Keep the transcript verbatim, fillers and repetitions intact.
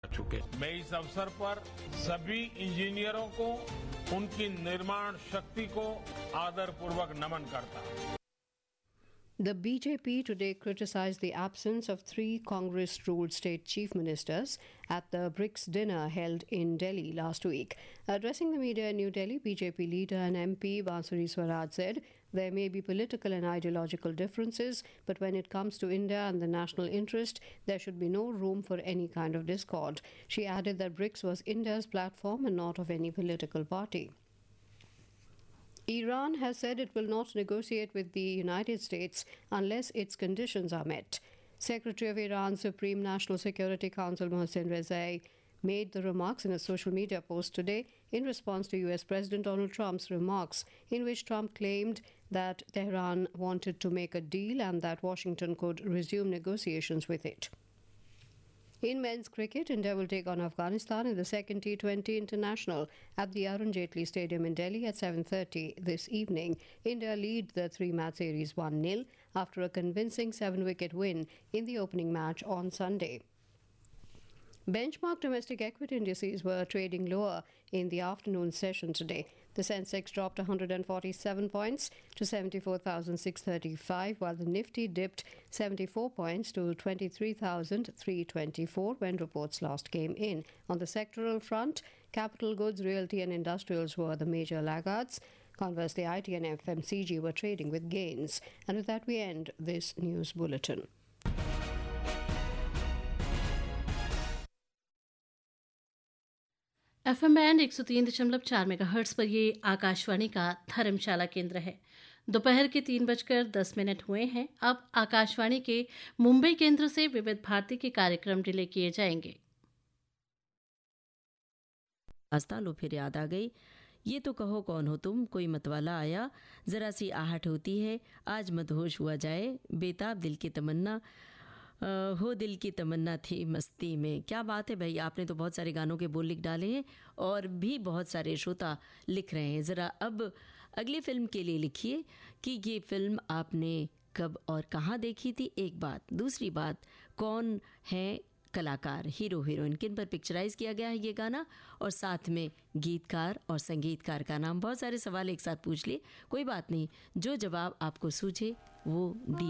चुके। मैं इस अवसर पर सभी इंजीनियरों को उनकी निर्माण शक्ति को आदरपूर्वक नमन करता हूं। The B J P today criticized the absence of three Congress-ruled state chief ministers at the BRICS dinner held in Delhi last week. Addressing the media in New Delhi, B J P leader and M P Bansuri Swaraj said there may be political and ideological differences, but when it comes to India and the national interest, there should be no room for any kind of discord. She added that BRICS was India's platform and not of any political party. Iran has said it will not negotiate with the United States unless its conditions are met. Secretary of Iran's Supreme National Security Council Mohsen Rezai made the remarks in a social media post today in response to U S President Donald Trump's remarks, in which Trump claimed that Tehran wanted to make a deal and that Washington could resume negotiations with it. In men's cricket, India will take on Afghanistan in the second T twenty International at the Arun Jaitley Stadium in Delhi at seven thirty this evening. India lead the three-match series one nil after a convincing seven-wicket win in the opening match on Sunday. Benchmark domestic equity indices were trading lower in the afternoon session today. The Sensex dropped one hundred forty-seven points to seventy-four thousand six hundred thirty-five, while the Nifty dipped seventy-four points to twenty-three thousand three hundred twenty-four when reports last came in. On the sectoral front, capital goods, realty and industrials were the major laggards. Conversely, I T and F M C G were trading with gains. And with that, we end this news bulletin. F M band एक सौ तीन दशमलव चार megahertz पर ये आकाशवाणी का धर्मशाला केंद्र है। दोपहर के तीन बजकर दस मिनट हुए हैं। अब आकाशवाणी के मुंबई केंद्र से विविध भारती के कार्यक्रम रिले किए जाएंगे। आस्था लो फिर याद आ गई, ये तो कहो कौन हो तुम, कोई मतवाला आया, जरा सी आहट होती है, आज मदहोश हुआ जाए, बेताब दिल की तमन्ना हो, दिल की तमन्ना थी मस्ती में। क्या बात है भाई, आपने तो बहुत सारे गानों के बोल लिख डाले हैं और भी बहुत सारे श्रोता लिख रहे हैं। ज़रा अब अगली फ़िल्म के लिए लिखिए कि ये फ़िल्म आपने कब और कहाँ देखी थी, एक बात। दूसरी बात, कौन है कलाकार, हीरो हीरोइन, किन पर पिक्चराइज़ किया गया है ये गाना, और साथ में गीतकार और संगीतकार का नाम। बहुत सारे सवाल एक साथ पूछ लिए, कोई बात नहीं, जो जवाब आपको सूझे वो दी